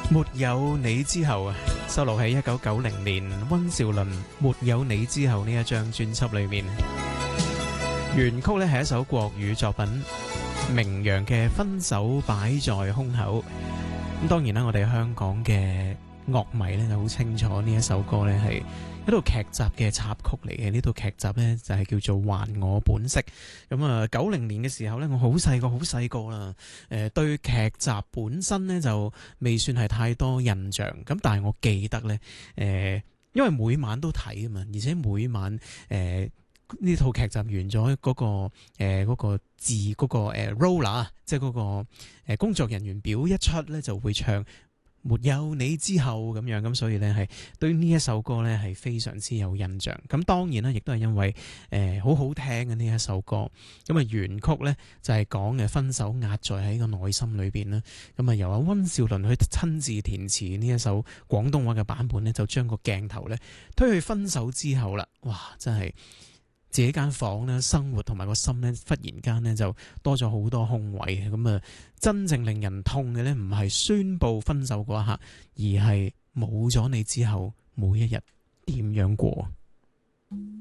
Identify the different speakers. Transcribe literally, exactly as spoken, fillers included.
Speaker 1: 沒有你之後啊，收錄喺一九九零年溫兆倫《沒有你之後》呢一張專輯裏面。原曲呢係一首國語作品，名揚嘅《分手擺在胸口》。咁當然啦，我哋香港嘅樂迷呢就好清楚呢一首歌呢係一套劇集嘅插曲嚟嘅。呢套劇集呢就係叫做《還我本色》。咁啊，九零年嘅時候呢，我好細個好細個啦，誒對劇集本身呢就未算係太多印象。咁但係我記得呢，誒因為每晚都睇啊嘛，而且每晚誒呢套劇集完咗嗰個誒嗰個字嗰個誒 roller，即係嗰個誒工作人員表一出呢，就會唱沒有你之後咁樣，咁所以呢，係對呢一首歌呢係非常之有印象。咁當然啦，亦都係因為誒好好聽嘅呢一首歌。咁啊原曲呢，就係講嘅分手壓在喺個內心裏邊啦。咁啊由阿溫兆倫去親自填詞呢一首廣東話嘅版本呢，就將個鏡頭呢推去分手之後啦。哇！真係〜自己間房咧，生活同埋個心咧，忽然間咧就多咗好多空位。咁啊，真正令人痛嘅咧，唔係宣布分手嗰一刻，而係冇咗你之後，每一日點樣過。